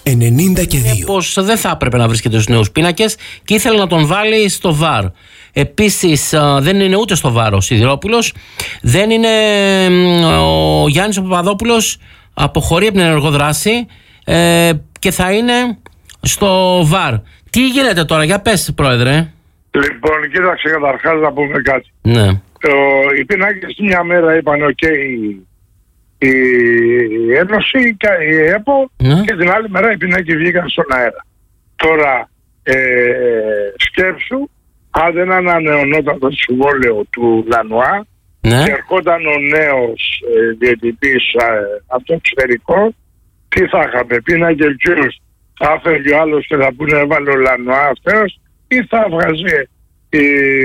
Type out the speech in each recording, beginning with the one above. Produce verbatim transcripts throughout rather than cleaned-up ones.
ενενήντα και δύο. Πως δεν θα έπρεπε να βρίσκεται στους νέους πίνακες και ήθελε να τον βάλει στο βαρ. Επίσης δεν είναι ούτε στο βαρ ο Σιδηρόπουλος, δεν είναι ο Γιάννης ο Παπαδόπουλος, αποχωρεί από την ενεργό δράση ε, και θα είναι στο βαρ. Τι γίνεται τώρα, για πες πρόεδρε. Λοιπόν, κοίταξε καταρχάς να πούμε κάτι. Ναι. Ο, οι πίνακες μια μέρα είπαν οκ okay, η, η Ένωση, η ΕΠΟ, ναι. Και την άλλη μέρα οι πίνακες βγήκαν στον αέρα. Τώρα ε, σκέψου, αν δεν ανανεωνόταν το συμβόλαιο του Λανουά, ναι. Και ερχόταν ο νέος ε, διαιτητής ε, από το εξωτερικό, τι θα είχαμε, πίνακες ποιους, θα έφερε ο άλλος και θα πούνε έβαλε ο Λανουά αυτός, ή θα βγάζει ε,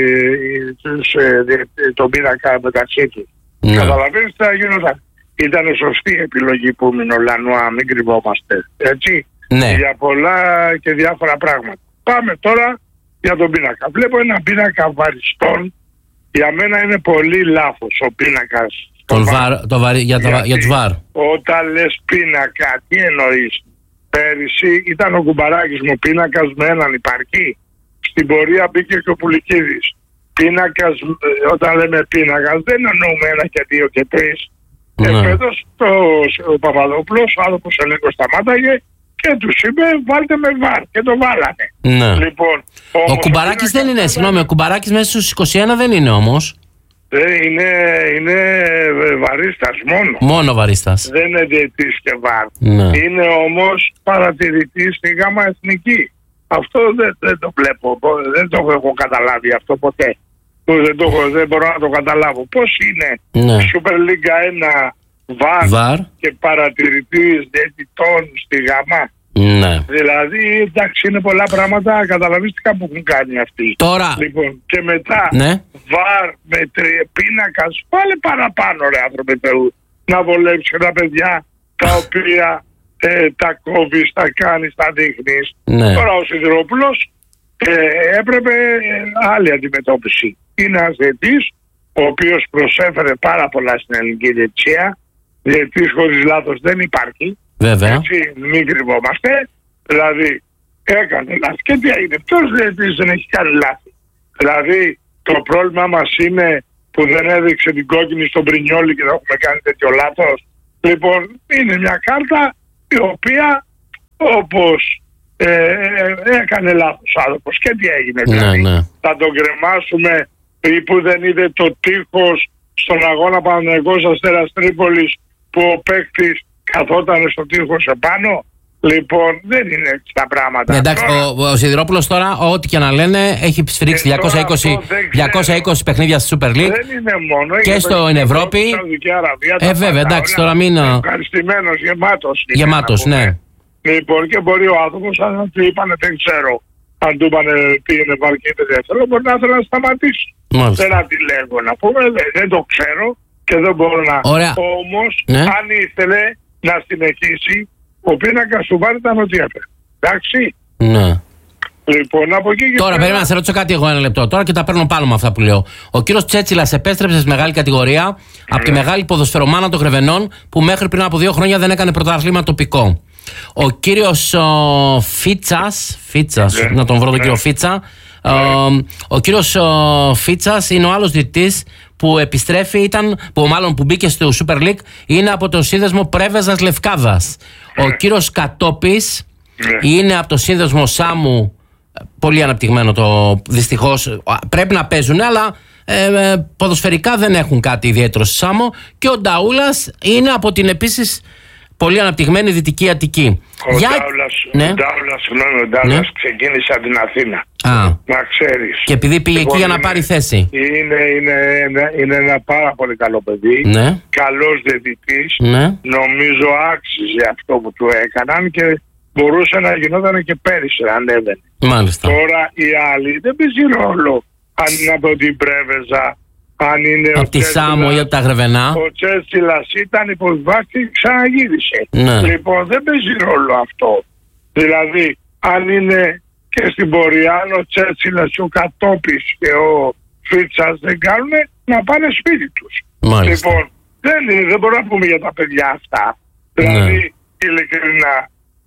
ε, τον πίνακα μεταξύ του. Ναι. Καταλαβαίνεις τι θα γινόταν. Ήταν σωστή η επιλογή που μείνει ο Λανουά, μην κρυβόμαστε. Έτσι. Ναι. Για πολλά και διάφορα πράγματα. Πάμε τώρα για τον πίνακα. Βλέπω ένα πίνακα βαριστών. Για μένα είναι πολύ λάθος ο πίνακας. Τον βαρ, το βαρ, για, τα, για τους βαρ. Όταν λες πίνακα, τι εννοείς. Πέρυσι ήταν ο Κουμπαράκης μου πίνακας με έναν υπαρκή. Στην πορεία μπήκε και ο Πουλικίδης. Πίνακας, όταν λέμε πίνακας, δεν εννοούμε ένα και δύο και τρεις. Ναι. Εφέτος ο Παπαδόπουλος, ο άνθρωπος ο Ελέγκος σταμάταγε και τους είπε βάλτε με βαρ και το βάλανε. Ναι. Λοιπόν, ο Κουμπαράκης δεν είναι, συγγνώμη, ο Κουμπαράκης μέσα στους είκοσι ένα δεν είναι όμως. Δεν είναι, είναι βαρίστας μόνο. Μόνο βαρίστας. Δεν είναι διαιτής και βαρ. Ναι. Είναι όμως παρατηρητής στη ΓΑΜΑ Εθνική. Αυτό δεν, δεν το βλέπω, δεν το έχω καταλάβει αυτό ποτέ. Δεν, το, δεν μπορώ να το καταλάβω. Πώς είναι ναι. Super League ένα βαρ, βαρ και παρατηρητής διαιτητών στη ΓΑΜΑ. Ναι. Δηλαδή, εντάξει, είναι πολλά πράγματα καταλαβίστηκα που έχουν κάνει αυτοί. Τώρα. Λοιπόν, και μετά ναι. βαρ με πίνακας, πάλι παραπάνω ρε άνθρωποι Θεού, να βολέψει τα παιδιά τα οποία ε, τα κόβεις, τα κάνεις, τα δείχνεις. Ναι. Τώρα ο Σιδηρόπουλος ε, έπρεπε ε, άλλη αντιμετώπιση. Είναι ένας διαιτής ο οποίος προσέφερε πάρα πολλά στην ελληνική διαιτησία. Διαιτής χωρίς λάθος δεν υπάρχει. Βέβαια. Έτσι, μην κρυβόμαστε. Δηλαδή, έκανε λάθη. Και τι έγινε, ποιος διαιτής δεν έχει κάνει λάθη. Δηλαδή, το πρόβλημα μας είναι που δεν έδειξε την κόκκινη στον Πρινιόλι και δεν έχουμε κάνει τέτοιο λάθος. Λοιπόν, είναι μια κάρτα η οποία όπως ε, ε, έκανε λάθος άνθρωπος. Και τι έγινε, ναι, δηλαδή, ναι. θα τον κρεμάσουμε ή που δεν είδε το τείχος στον αγώνα Παναθηναϊκός Αστέρας Τρίπολης που ο παίκτης καθόταν στο τείχος επάνω. Λοιπόν, δεν είναι έτσι τα πράγματα. Εντάξει, τώρα, ο, ο Σιδηρόπουλος τώρα, ό,τι και να λένε, έχει σφυρίξει διακόσια είκοσι, διακόσια είκοσι παιχνίδια στη Super League. Δεν είναι μόνο. Και στην Ευρώπη. Ε, βέβαια, εντάξει, τώρα μην. Ευχαριστημένος, γεμάτος. Γεμάτος, ναι. Λοιπόν, και μπορεί ο άνθρωπος, αν του είπανε, δεν ξέρω, αν του είπανε πήγαινε βαρκείται δεύτερο, μπορεί να ήθελε να σταματήσει. Μάλιστα. Δεν αντιλέγω να πούμε, δεν το ξέρω και δεν μπορώ να. Όμως, ναι. αν ήθελε να συνεχίσει, ο πίνακας του βάρ ήταν ό,τι έπρεπε. Εντάξει. Ναι. Λοιπόν, από εκεί και τώρα πρέπει να σε ρωτήσω κάτι εγώ ένα λεπτό. Τώρα και τα παίρνω πάνω με αυτά που λέω. Ο κύριος Τσέτσιλας επέστρεψε στη μεγάλη κατηγορία ναι. από τη μεγάλη ποδοσφαιρομάνα των Γρεβενών που μέχρι πριν από δύο χρόνια δεν έκανε πρωτάθλημα τοπικό. Ο κύριος ο, Φίτσας, Φίτσας ναι. να τον βρω τον ναι. κύριο Φίτσα. Ναι. Ο, ο κύριος ο, Φίτσας είναι ο άλλος διαιτητής που επιστρέφει, ήταν, που μάλλον που μπήκε στο Super League, είναι από το σύνδεσμο Πρέβεζας Λευκάδας. Ναι. Ο κύριος Κατόπης ναι. είναι από το σύνδεσμο Σάμου, πολύ αναπτυγμένο το δυστυχώς, πρέπει να παίζουν, αλλά ε, ποδοσφαιρικά δεν έχουν κάτι ιδιαίτερο στη Σάμο. Και ο Νταούλας είναι από την επίσης πολύ αναπτυγμένη Δυτική Αττική. Ο Για... Ντάουλας, ναι. ο Ντάουλας, συγγνώμη, ο Ντάουλας ναι. ξεκίνησε από την Αθήνα. Α. Να ξέρεις. Και επειδή πήγε λοιπόν, εκεί για να πάρει θέση. Είναι, είναι, είναι, είναι ένα πάρα πολύ καλό παιδί. Ναι. Καλός διαιτητής. Ναι. Νομίζω άξιζε αυτό που του έκαναν και μπορούσε να γινόταν και πέρυσι αν έβαινε. Μάλιστα. Τώρα οι άλλοι δεν παίζει ρόλο αν είναι από την Πρέβεζα, αν είναι από τη Σάμο ή από τα Γρεβενά. Ο Τσέτσιλας ήταν υποβιβάσει και ξαναγύρισε. Ναι. Λοιπόν, δεν παίζει ρόλο αυτό. Δηλαδή, αν είναι και στην πορεία, αν ο Τσέτσιλας, ο Κατόπης και ο Φίτσας δεν κάνουν, να πάνε σπίτι τους. Μάλιστα. Λοιπόν, δεν, είναι, δεν μπορούμε να πούμε για τα παιδιά αυτά. Δηλαδή, ναι. ειλικρινά,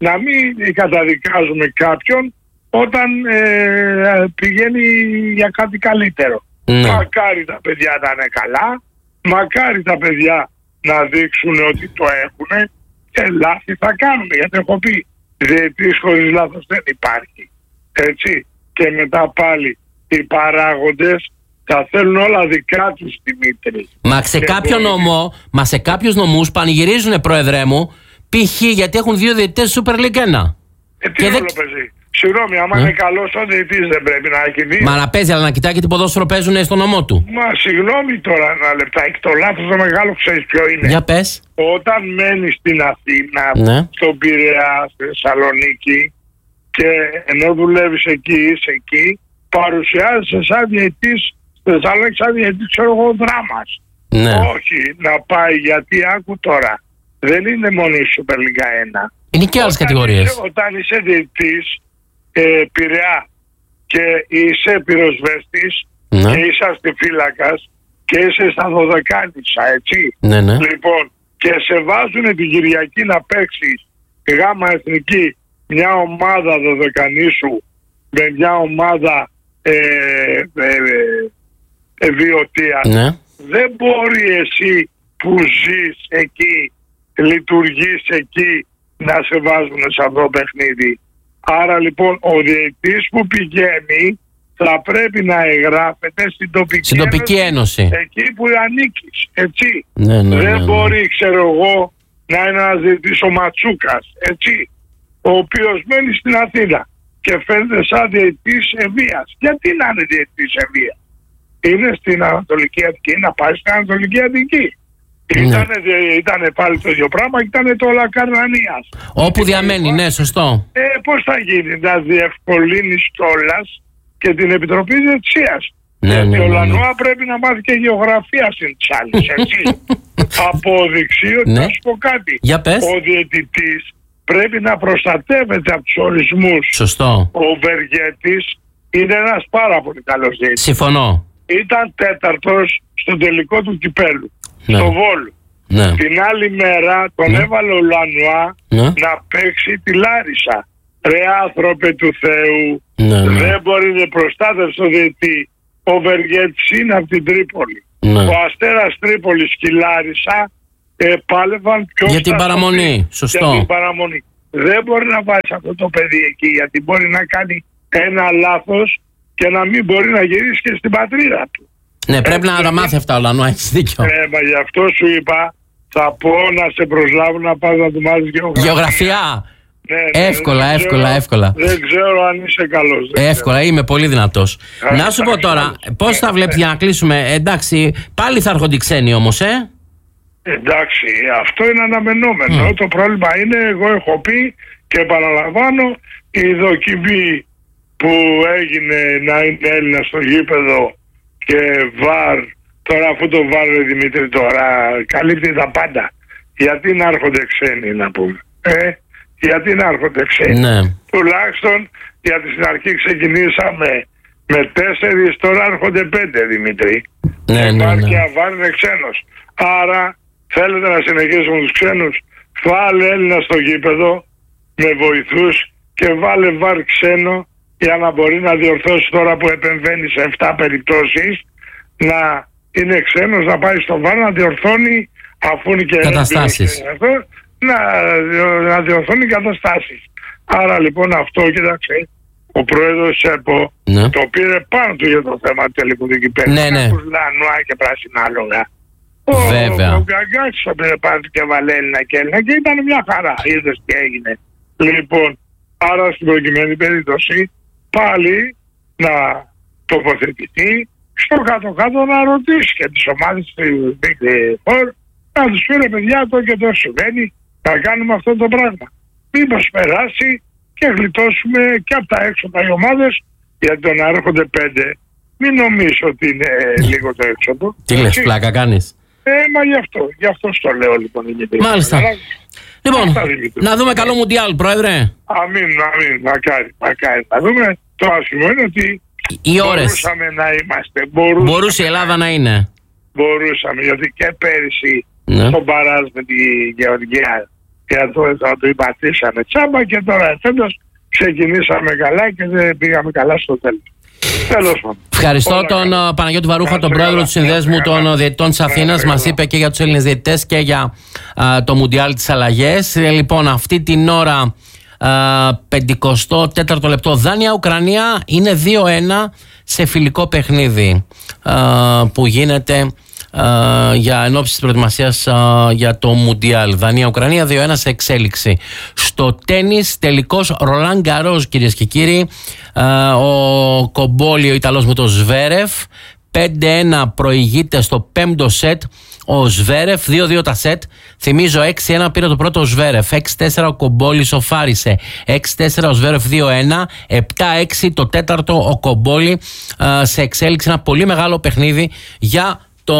να μην καταδικάζουμε κάποιον όταν ε, πηγαίνει για κάτι καλύτερο. Ναι. Μακάρι τα παιδιά να είναι καλά, μακάρι τα παιδιά να δείξουν ότι το έχουν και λάθη θα κάνουν. Γιατί έχω πει, διαιτής χωρίς λάθος δεν υπάρχει. Έτσι. Και μετά πάλι οι παράγοντες τα θέλουν όλα δικά τους, Δημήτρη. Μα σε κάποιο μπορεί... νομό, μα σε κάποιους νομούς πανηγυρίζουνε, πρόεδρε μου, π.χ. γιατί έχουν δύο διαιτητές Super League ένα. Ε, τι όλο δεν... παίζει. Συγγνώμη, άμα ε? είναι καλός ο διαιτητής δεν πρέπει να έχει δύο. Μα να παίζει, αλλά να κοιτάει και τι ποδόσφαιρο παίζουν στο νομό του. Μα συγγνώμη τώρα ένα λεπτάκι. Το λάθος το μεγάλο ξέρεις ποιο είναι. Για πες. Όταν μένεις στην Αθήνα, ναι. στον Πειραιά, στη Θεσσαλονίκη και ενώ δουλεύεις εκεί, είσαι εκεί, παρουσιάζεσαι σαν διαιτητής στη Θεσσαλονίκη, σαν διαιτητής, ξέρω εγώ, δράμας. Ναι. Όχι, να πάει, γιατί άκου τώρα. Δεν είναι μόνο η Super League ένα. Είναι και άλλες κατηγορίες. Είσαι, όταν είσαι διαιτητής ε, Πειραιά και είσαι πυροσβέστης ναι. και είσαι αστιφύλακας και είσαι στα Δωδεκάνησα, έτσι. Ναι, ναι. Λοιπόν, και σε βάζουν την Κυριακή να παίξεις γάμα εθνική μια ομάδα Δωδεκανήσου με μια ομάδα ε, ε, ε, ε, βιωτίας. Ναι. Δεν μπορεί εσύ που ζεις εκεί, λειτουργείς εκεί, να σε βάζουν σε αυτό το παιχνίδι. Άρα λοιπόν ο διαιτητής που πηγαίνει θα πρέπει να εγγράφεται στην τοπική, στην τοπική ένωση, ένωση εκεί που ανήκεις, έτσι. Ναι, ναι, δεν ναι, μπορεί, ξέρω εγώ, να είναι ένας διαιτητής ο Ματσούκας, έτσι, ο οποίος μένει στην Αθήνα και φαίνεται σαν διαιτητής Ευβοίας. Γιατί να είναι διαιτητής Ευβοίας? Είναι στην Ανατολική Αττική, να πάει στην Ανατολική Αττική. Ναι. Ήτανε, ήτανε πάλι το ίδιο πράγμα, ήταν το Λακαρνανίας. Όπου διαμένει, ναι, σωστό. Ε, πώς θα γίνει, να διευκολύνεις κιόλας και την Επιτροπή Διετησίας. Ναι, ναι, ναι, ναι. Ο Λανουά πρέπει να μάθει και γεωγραφία στην Τσάλης, έτσι. Απόδειξη ότι ναι. θα σου πω κάτι. Για πες. Ο διαιτητής πρέπει να προστατεύεται από τους ορισμούς. Σωστό. Ο Βεργέτης είναι ένας πάρα πολύ καλός διαιτητής. Συμφωνώ. Ήταν τέταρτος στο τελικό του κυπέλου. Ναι. Στο Βόλο. Ναι. Την άλλη μέρα τον ναι. έβαλε ο Λανουά ναι. να παίξει τη Λάρισα. Ρε άνθρωπε του Θεού, ναι, ναι. δεν μπορεί να προστάτευσει το διαιτητή. Ο Βεργέτης είναι από την Τρίπολη. Ναι. Ο Αστέρας Τρίπολης και η Λάρισα ε, πάλευαν πιο για την παραμονή. Σωστό. Για την παραμονή. Δεν μπορεί να βάζει αυτό το παιδί εκεί, γιατί μπορεί να κάνει ένα λάθος και να μην μπορεί να γυρίσει και στην πατρίδα του. Ναι, πρέπει ε, να τα μάθει αυτά ο Λανουά, έχεις δίκιο. Ε, μα γι' αυτό σου είπα, θα πω να σε προσλάβουν να πας να του μάθεις γεωγραφία. Γεωγραφία! Ναι, ναι, εύκολα, δεν εύκολα, ξέρω, εύκολα. Δεν ξέρω αν είσαι καλός. Εύκολα, ξέρω. Είμαι πολύ δυνατός. Ε, να σου πω τώρα, πώς θα βλέπεις για να κλείσουμε? Εντάξει, πάλι θα έρχονται οι ξένοι όμως, ε? Εντάξει, αυτό είναι αναμενόμενο. Mm. Το πρόβλημα είναι, εγώ έχω πει και επαναλαμβάνω, η δοκιμή που έγινε να είναι Έλληνα στο γήπεδο και βαρ, τώρα αφού το βαρ, Δημήτρη, τώρα καλύπτει τα πάντα. Γιατί να έρχονται ξένοι, να πούμε. Ε, γιατί να έρχονται ξένοι. Ναι. Τουλάχιστον γιατί στην αρχή ξεκινήσαμε με τέσσερις, τώρα έρχονται πέντε, Δημήτρη. Ναι, ναι, ναι. Και βαρ είναι ξένος. Άρα θέλετε να συνεχίσουμε τους ξένους, βάλε Έλληνα στο γήπεδο με βοηθούς και βάλε βαρ ξένο για να μπορεί να διορθώσει, τώρα που επεμβαίνει σε επτά περιπτώσεις, να είναι ξένος, να πάει στο βαρ να διορθώνει, αφού είναι και καταστάσεις. Να, να διορθώνει καταστάσεις. Άρα λοιπόν αυτό, κοίταξε, ο πρόεδρος ΣΕΠΟ ναι. το πήρε πάνω του για το θέμα του τελικού δικηπέδου. Ναι, ναι. Λανουά και πράσινα άλογα. Βέβαια. Ο, ο Γκαγκάκης το πήρε πάνω του και βάλε Έλληνα και Έλληνα και ήταν μια χαρά. Είδες τι έγινε. Λοιπόν, άρα στην προκειμένη περίπτωση πάλι να τοποθετηθεί, στο κάτω-κάτω να ρωτήσει και τις ομάδες του Big Four, να τους πει, ρε παιδιά, το και το συμβαίνει, να κάνουμε αυτό το πράγμα. Μήπως περάσει και γλιτώσουμε και από τα έξοδα οι ομάδες, γιατί το να έρχονται πέντε, μην νομίζω ότι είναι λίγο το έξοδο. Τι λες, πλάκα κάνεις? Ε, μα γι' αυτό, γι' αυτό στο λέω λοιπόν. Μάλιστα. Λοιπόν, να δούμε καλό Μουντιάλ, πρόεδρε. Αμήν, αμήν, μακάρι, μακάρι. Να δούμε, το άσχημο είναι ότι οι ώρες μπορούσαμε να είμαστε. Μπορούσαμε, μπορούσε η Ελλάδα να είναι. Μπορούσαμε, γιατί και πέρυσι ναι. στον παράζ με τη Γεωργία και θα το, θα το υπατήσαμε τσάμπα, και τώρα φέτος ξεκινήσαμε καλά και δεν πήγαμε καλά στο τέλος. Τέλος πάντων. Ευχαριστώ Όλα τον καλά. Παναγιώτη Βαρούχα, τον πρόεδρο του Συνδέσμου των Διαιτητών της Αθήνας. Μας είπε και για τους Έλληνες διαιτητές και για α, το Μουντιάλ της αλλαγές. Ε, λοιπόν, αυτή την ώρα πενηκοστό τέταρτο λεπτό Δάνια-Ουκρανία, είναι δύο ένα σε φιλικό παιχνίδι α, που γίνεται α, για ενόψει της προετοιμασίας α, για το Μουντιάλ. Δανία-Ουκρανία δύο ένα σε εξέλιξη. Στο τένις τελικός Ρολάν Γκαρός, κυρίες και κύριοι, α, ο Κομπόλι, ο Ιταλός με τον Σβέρεφ, πέντε ένα προηγείται στο πέμπτο σετ ο Σβέρεφ, δύο δύο τα σετ. Θυμίζω έξι ένα πήρε το πρώτο ο Σβέρεφ, έξι τέσσερα ο Κομπόλι σοφάρισε, έξι τέσσερα ο Σβέρεφ δύο ένα, επτά έξι το τέταρτο ο Κομπόλι σε εξέλιξη. Ένα πολύ μεγάλο παιχνίδι για το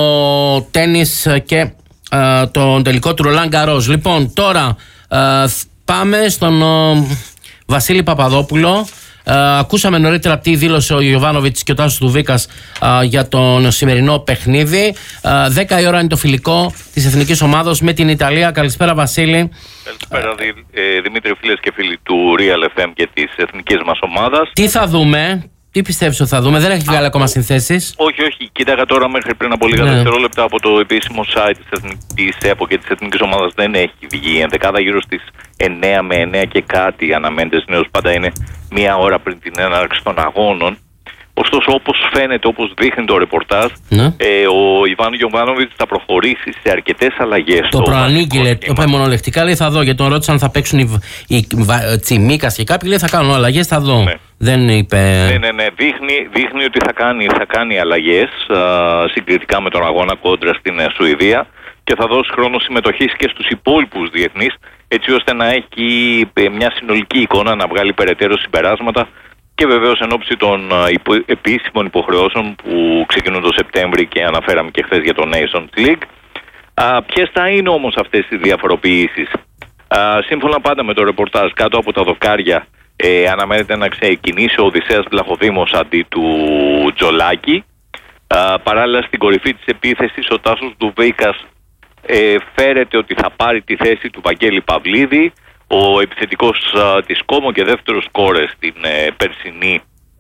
τένις και α, τον τελικό του Ρολάν Γκαρός. Λοιπόν, τώρα α, πάμε στον α, Βασίλη Παπαδόπουλο. Uh, ακούσαμε νωρίτερα τι δήλωσε ο Γιοβάνοβιτς και ο Τάσος Τουβίκας uh, για τον σημερινό παιχνίδι. uh, δέκα η ώρα είναι το φιλικό της εθνικής ομάδας με την Ιταλία. Καλησπέρα Βασίλη. Καλησπέρα Δη, ε, Δημήτρη, φίλες και φίλοι του Real εφ εμ και της εθνικής μας ομάδας. Τι θα δούμε, τι πιστεύεις ότι θα δούμε, δεν έχει βγάλει ακόμα συνθέσεις? Όχι, όχι, κοίταγα τώρα μέχρι πριν από λίγα ναι. δευτερόλεπτα από το επίσημο site της, εθνικής, της ΕΠΟ και της εθνικής ομάδας δεν έχει βγει. Η ενδεκάδα γύρω στις εννέα με εννέα και κάτι αναμένεται συνήθως, πάντα είναι μία ώρα πριν την έναρξη των αγώνων. Ωστόσο, όπως φαίνεται, όπως δείχνει το ρεπορτάζ, ναι. ε, ο Ιβάν Γιοβάνοβιτς θα προχωρήσει σε αρκετές αλλαγές. Το προανήκει, λέει, το είπε μονολεκτικά, λέει θα δω, γιατί τον ρώτησαν αν θα παίξουν οι, οι, οι Τσιμίκας και κάποιοι, λέει θα κάνουν αλλαγές, θα δω. Ναι. Δεν είπε... Ναι, ναι, ναι. Δείχνει, δείχνει ότι θα κάνει, θα κάνει αλλαγές α, συγκριτικά με τον αγώνα κόντρα στην ε, Σουηδία, και θα δώσει χρόνο συμμετοχής και στους υπόλοιπους διεθνείς, έτσι ώστε να έχει ε, μια συνολική εικόνα, να βγάλει περαιτέρω συμπεράσματα, και βεβαίως εν ώψη των υπο, επίσημων υποχρεώσεων που ξεκινούν το Σεπτέμβρη και αναφέραμε και χθες για το Nations League. Α, ποιες θα είναι όμως αυτές οι διαφοροποιήσεις? Α, σύμφωνα πάντα με το ρεπορτάζ, κάτω από τα δοκάρια ε, αναμένεται να ξεκινήσει ο Οδυσσέας Βλαχοδήμος αντί του Τζολάκη. Α, παράλληλα στην κορυφή της επίθεσης ο Τάσος Ντουβίκας ε, φέρεται ότι θα πάρει τη θέση του Βαγγέλη Παυλίδη. Ο επιθετικός α, της Κόμο και δεύτερος σκόρερ στην ε, περσινή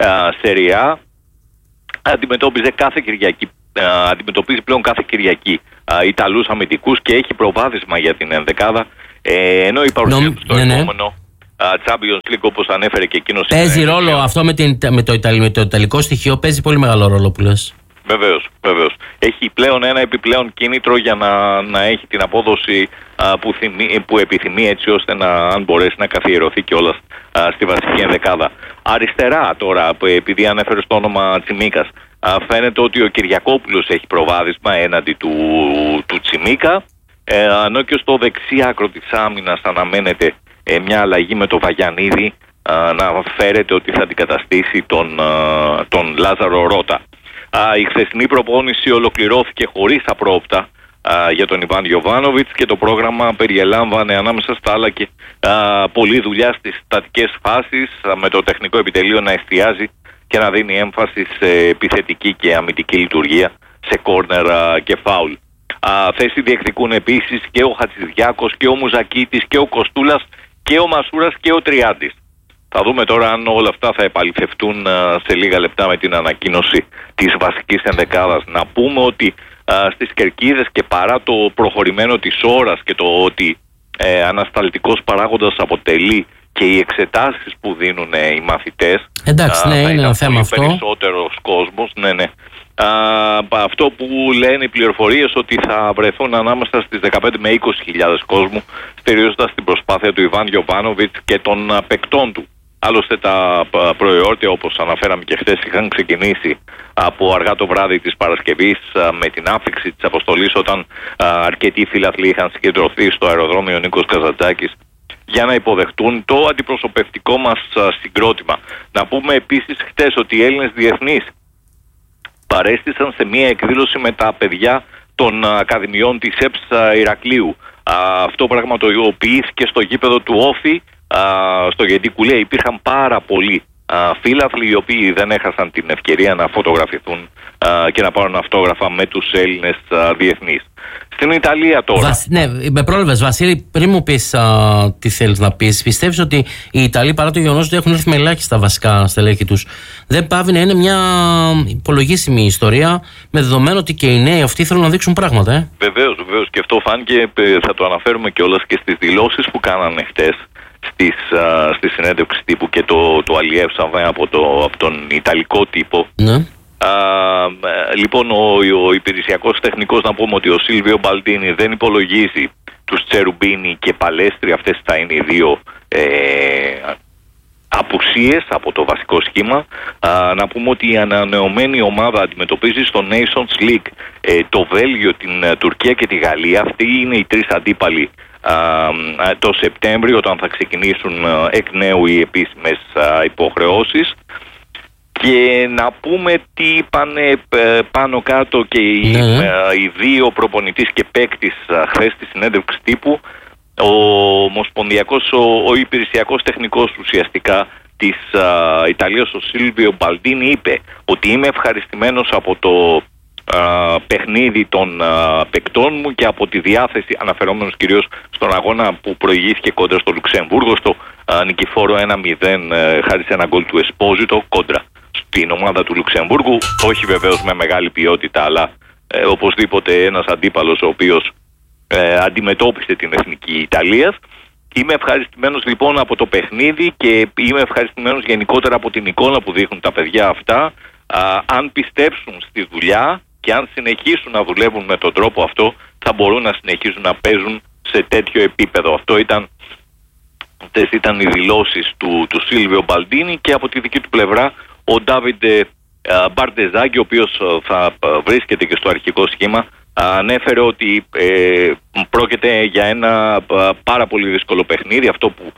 Σέρι Α αντιμετώπιζε κάθε Κυριακή, α, αντιμετωπίζει πλέον κάθε Κυριακή α, Ιταλούς αμυντικούς και έχει προβάδισμα για την ενδεκάδα, ε, ενώ η παρουσία του στο ναι, επόμενο ναι. Champions League, όπως ανέφερε και εκείνος, παίζει ρόλο είναι, αυτό με, την, με, το Ιταλ, με το ιταλικό στοιχείο, παίζει πολύ μεγάλο ρόλο που λες. Βεβαίως, βεβαίως. Έχει πλέον ένα επιπλέον κίνητρο για να, να έχει την απόδοση α, που, θυμί, που επιθυμεί, έτσι ώστε να, αν μπορέσει να καθιερωθεί κιόλας α, στη βασική ενδεκάδα. Αριστερά τώρα, επειδή ανέφερε το όνομα Τσιμίκας, α, φαίνεται ότι ο Κυριακόπουλος έχει προβάδισμα έναντι του, του Τσιμίκα, ε, ενώ και στο δεξί άκρο της άμυνας αναμένεται ε, μια αλλαγή με το Βαγιανίδη, α, να φέρεται ότι θα αντικαταστήσει τον, α, τον Λάζαρο Ρώτα. Α, η χθεσινή προπόνηση ολοκληρώθηκε χωρίς απρόοπτα α, για τον Ιβάν Γιοβάνοβιτς, και το πρόγραμμα περιελάμβανε ανάμεσα στα άλλα και α, πολλή δουλειά στις στατικές φάσεις, α, με το τεχνικό επιτελείο να εστιάζει και να δίνει έμφαση σε επιθετική και αμυντική λειτουργία, σε κόρνερ α, και φάουλ. Α, θέση διεκδικούν επίσης και ο Χατζηδιάκος και ο Μουζακίτης και ο Κοστούλας και ο Μασούρας και ο Τριάντης. Θα δούμε τώρα αν όλα αυτά θα επαληθευτούν α, σε λίγα λεπτά με την ανακοίνωση της βασικής ενδεκάδας. Να πούμε ότι α, στις κερκίδες, και παρά το προχωρημένο της ώρας και το ότι ε, ανασταλτικός παράγοντας αποτελεί και οι εξετάσεις που δίνουν ε, οι μαθητές, εντάξει, ναι, είναι ένα θέμα αυτό. Περισσότερος κόσμος, ναι, ναι. Α, αυτό που λένε οι πληροφορίες, ότι θα βρεθούν ανάμεσα στις δεκαπέντε με είκοσι χιλιάδες κόσμου, στηρίζοντας την προσπάθεια του Ιβάν Γιοβάνοβιτς και των παικτών του. Άλλωστε τα προεόρτια, όπως αναφέραμε και χθες, είχαν ξεκινήσει από αργά το βράδυ της Παρασκευής με την άφιξη της αποστολής, όταν αρκετοί φιλαθλοί είχαν συγκεντρωθεί στο αεροδρόμιο Νίκος Καζαντζάκης για να υποδεχτούν το αντιπροσωπευτικό μας συγκρότημα. Να πούμε επίσης χθες ότι οι Έλληνες διεθνείς παρέστησαν σε μια εκδήλωση με τα παιδιά των Ακαδημιών της ΕΠΣ Ηρακλείου. Αυτό πραγματοποιήθηκε στο γήπεδο του Όφη, στο Γεντικουλέ. Υπήρχαν πάρα πολλοί φίλαθλοι οι οποίοι δεν έχασαν την ευκαιρία να φωτογραφηθούν α, και να πάρουν αυτόγραφα με τους Έλληνες α, διεθνείς. Στην Ιταλία τώρα. Βασ, ναι, με πρόλαβες, Βασίλη, πριν μου πεις α, τι θέλεις να πεις, πιστεύεις ότι οι Ιταλοί, παρά το γεγονός ότι έχουν έρθει με ελάχιστα βασικά στελέχη τους, δεν πάβει να είναι μια υπολογίσιμη ιστορία, με δεδομένο ότι και οι νέοι αυτοί θέλουν να δείξουν πράγματα, ε? Βεβαίως, βεβαίως, και αυτό φάνηκε, θα το αναφέρουμε κιόλας και στις δηλώσεις που κάνανε χτες Στις, uh, στη συνέντευξη τύπου και το, το αλλιεύσαμε από, το, από τον Ιταλικό τύπο. Ναι. Uh, λοιπόν, ο, ο υπηρεσιακός τεχνικός, να πούμε ότι ο Σίλβιο Μπαλντίνι δεν υπολογίζει τους Τσερουμπίνι και Παλέστρι, αυτές θα είναι οι δύο ε, απουσίες από το βασικό σχήμα. Uh, να πούμε ότι η ανανεωμένη ομάδα αντιμετωπίζει στο Nations League ε, το Βέλγιο, την uh, Τουρκία και τη Γαλλία. Αυτοί είναι οι τρεις αντίπαλοι Uh, το Σεπτέμβριο, όταν θα ξεκινήσουν uh, εκ νέου οι επίσημες uh, υποχρεώσεις. Και να πούμε τι είπανε uh, πάνω κάτω και οι, ναι. uh, οι δύο προπονητής και παίκτης uh, χθες στη συνέντευξη τύπου. Ο ομοσπονδιακός, ο, ο υπηρεσιακός τεχνικός ουσιαστικά της uh, Ιταλίας, ο Σίλβιο Μπαλντίνι, είπε ότι είμαι ευχαριστημένος από το Uh, παιχνίδι των uh, παικτών μου και από τη διάθεση, αναφερόμενος κυρίως στον αγώνα που προηγήθηκε κόντρα στο Λουξεμβούργο, στο uh, νικηφόρο ένα μηδέν uh, χάρη σε ένα γκολ του Εσπόζιτο κόντρα στην ομάδα του Λουξεμβούργου. Όχι βεβαίως με μεγάλη ποιότητα, αλλά uh, οπωσδήποτε ένας αντίπαλος ο οποίος uh, αντιμετώπισε την εθνική Ιταλίας. Είμαι ευχαριστημένος λοιπόν από το παιχνίδι και είμαι ευχαριστημένος γενικότερα από την εικόνα που δείχνουν τα παιδιά αυτά. Uh, αν πιστέψουν στη δουλειά και αν συνεχίσουν να δουλεύουν με τον τρόπο αυτό, θα μπορούν να συνεχίσουν να παίζουν σε τέτοιο επίπεδο. Αυτό ήταν, αυτές ήταν οι δηλώσεις του, του Σίλβιο Μπαλντίνι, και από τη δική του πλευρά ο Ντάβιντε Μπαρντεζάκη, ο οποίος θα βρίσκεται και στο αρχικό σχήμα, ανέφερε ότι ε, πρόκειται για ένα πάρα πολύ δύσκολο παιχνίδι, αυτό που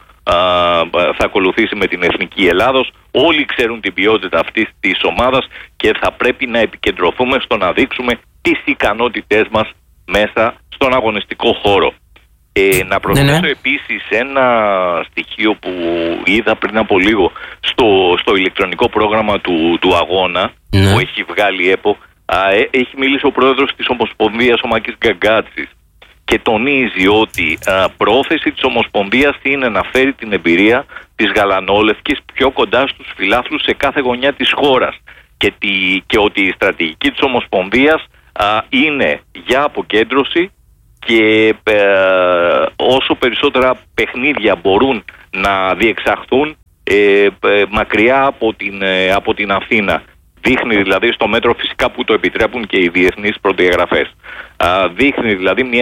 θα ακολουθήσει με την Εθνική Ελλάδος. Όλοι ξέρουν την ποιότητα αυτής της ομάδας και θα πρέπει να επικεντρωθούμε στο να δείξουμε τις ικανότητές μας μέσα στον αγωνιστικό χώρο. Ε, να προσθέσω ναι, ναι. επίσης ένα στοιχείο που είδα πριν από λίγο στο, στο ηλεκτρονικό πρόγραμμα του, του αγώνα ναι. που έχει βγάλει η ΕΠΟ. Α, έχει μιλήσει ο πρόεδρος της Ομοσπονδίας, ο Μάκης Γκαγκάτσης, και τονίζει ότι α, πρόθεση της Ομοσπονδίας είναι να φέρει την εμπειρία της γαλανόλευκης πιο κοντά στους φιλάθλους σε κάθε γωνιά της χώρας, και, τη, και ότι η στρατηγική της Ομοσπονδίας α, είναι για αποκέντρωση, και ε, όσο περισσότερα παιχνίδια μπορούν να διεξαχθούν ε, ε, μακριά από την, ε, από την Αθήνα. Δείχνει δηλαδή, στο μέτρο φυσικά που το επιτρέπουν και οι διεθνείς προδιαγραφές, δείχνει δηλαδή μια